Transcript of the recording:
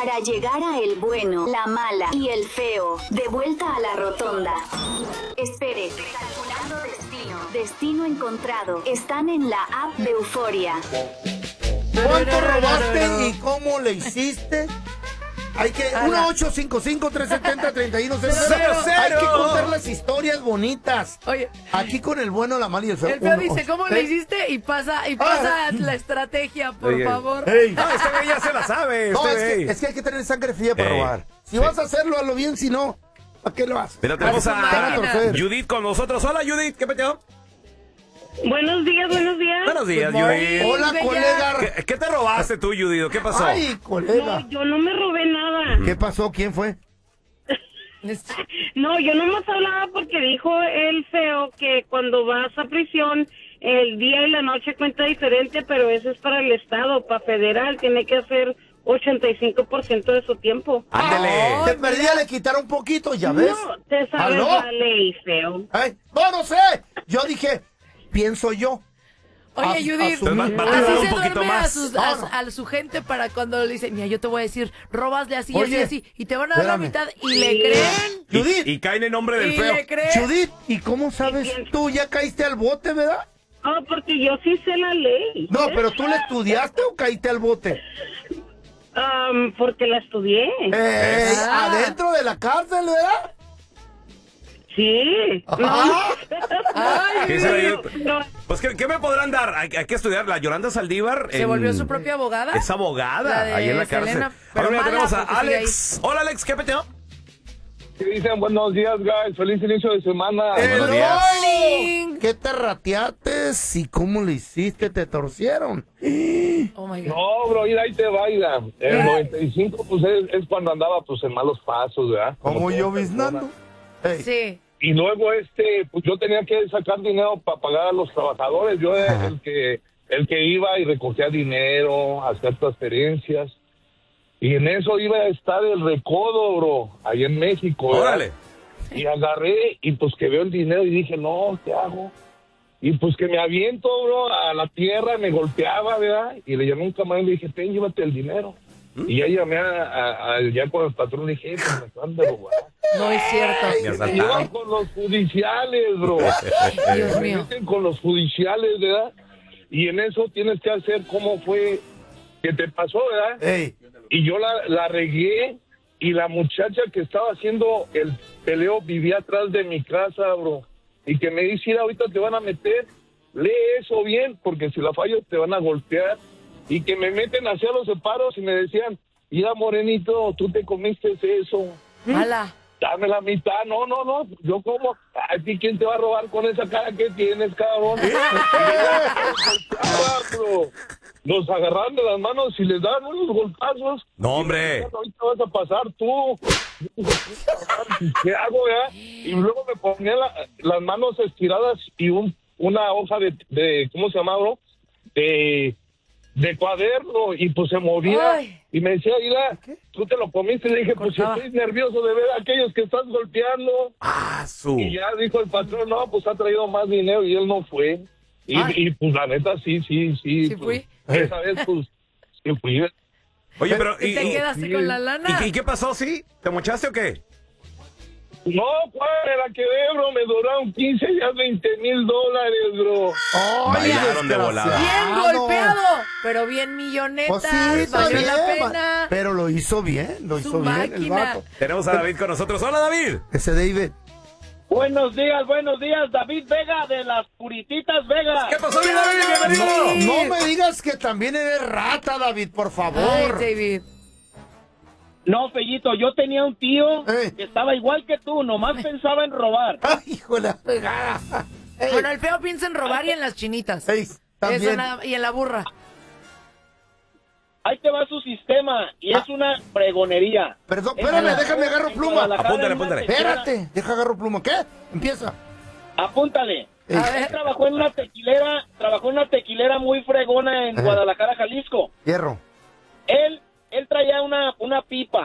Para llegar a el bueno, la mala y el feo, de vuelta a la rotonda. Espere, calculando destino. Destino encontrado. Están en la app de Euforia. ¿Cuánto robaste y cómo le hiciste? Hay que 1-855-370-3100. Hay que contar las historias bonitas. Oye, aquí con el bueno, la mala y el feo. El feo dice, ¿cómo le hiciste? Y pasa la estrategia, por favor. No, este güey ya se la sabe. No, es que hay que tener sangre fría para robar. Si vas a hacerlo, hazlo bien, si no, ¿para qué lo haces? Mira, tenemos a Judith con nosotros. Hola, Judith, ¿qué peteo? Buenos días. Buenos días, Judith. Hola, colega. ¿Qué te robaste tú, Judith? ¿Qué pasó? Ay, colega. No, yo no me robé nada. ¿Qué pasó? ¿Quién fue? No, yo nomás hablaba porque dijo el feo que cuando vas a prisión el día y la noche cuenta diferente, pero eso es para el Estado, para federal, tiene que hacer 85% de su tiempo. ¡Ándale! Te perdía, le quitaron un poquito, ¿ya ves? No, te sabes la ley, feo. Ay, no sé. Yo dije, pienso yo. Oye, Judith, así un se poquito duerme más. a su gente para cuando le dicen, mira, yo te voy a decir, róbasle así, Oye, así, y te van a dar la mitad, y le Sí. creen. Judith. Y caen en nombre del Y feo. le creen. Judith, ¿y cómo sabes tú? ¿Ya caíste al bote, verdad? Oh, porque yo sí sé la ley. No, pero ¿tú le estudiaste o caíste al bote? Porque la estudié. Adentro de la cárcel, ¿verdad? Sí. Ay, ¿Qué será yo? No. Pues, ¿qué me podrán dar? Hay que estudiar. La Yolanda Saldívar. se volvió su propia abogada. Es abogada, La de ahí en la cárcel. Selena, pero Ahora mira, mala, tenemos a porque sigue Alex. Hola, Alex, ¿qué peteo? ¿Qué dicen? Buenos días, guys. Feliz inicio de semana. Buenos días. Morning. ¿Qué te rateaste y cómo le hiciste? ¿Te torcieron? Oh my God. No, bro, ahí te baila. El 95, pues, es cuando andaba, pues, en malos pasos, ¿verdad? Como yo toda biznando. persona. Sí. Y luego, pues, yo tenía que sacar dinero para pagar a los trabajadores. Yo era el que iba y recogía dinero, hacía transferencias. Y en eso iba a estar el recodo, bro, ahí en México. ¿verdad? Órale. Y agarré y pues que veo el dinero y dije, no, ¿qué hago? Y pues que me aviento, bro, a la tierra, me golpeaba, ¿verdad? Y le llamé a un camarada y le dije, llévate el dinero. Y ya llamé ya con el patrón, le dije, pues me acaban de robar. No es cierto. Me Me asaltaron. llevan con los judiciales, bro. Dios Me mío. meten con los judiciales, ¿verdad? Y en eso tienes que hacer cómo fue que te pasó, ¿verdad? Ey, Y yo la regué y la muchacha que estaba haciendo el peleo vivía atrás de mi casa, bro. Y que me dice, "Mira, ahorita te van a meter, lee eso bien, porque si la fallo te van a golpear." Y que me meten hacia los separos y me decían, "Mira, morenito, tú te comiste eso. Mala. Dame la mitad." No, yo como, ¿a ti quién te va a robar con esa cara que tienes, cabrón? Bro. Los agarraron de las manos y les dan unos golpazos. No, hombre. Ahorita vas a pasar tú. ¿Qué hago, ya? Y luego me ponía las manos estiradas y una hoja de ¿cómo se llama, bro? De cuaderno, y pues se movía. Ay. Y me decía, mira, tú te lo comiste. Y le dije, pues Cortaba. estoy nervioso de ver a aquellos que estás golpeando. Y ya dijo el patrón, no, pues ha traído más dinero, y él no fue. Y pues la neta, sí. ¿Sí pues, fui? esa vez, pues, sí fui. Oye, pero... ¿Y te quedaste con la lana? ¿Y qué pasó, sí? ¿Te mochaste o qué? No, ¿cuál me la quedé, bro? Me duraron 15 días, $20,000, bro. Bailaron de volada. Bien golpeado, pero bien millonetas, Pues sí, está valió bien, la pena. pero lo hizo bien, el máquina. vato. Tenemos a David con nosotros. Hola, David. Ese David. Buenos días, David Vega de las Purititas Vegas. ¿Qué pasó, mi David? Bienvenido. No me digas que también eres rata, David, por Ay, favor. David. No, Fellito, yo tenía un tío que estaba igual que tú, nomás pensaba en robar. Ay, hijo de la pegada. Bueno, el feo piensa en robar y en las chinitas. Ey, también. Eso nada, y en la burra. Ahí te va su sistema y es una fregonería. Perdón, espérame, déjame agarro pluma. Apúntale. Espérate, deja agarro pluma. ¿Qué? Empieza. Apúntale. Ey. Él trabajó en una tequilera muy fregona en Ajá. Guadalajara, Jalisco. Hierro. Él traía una pipa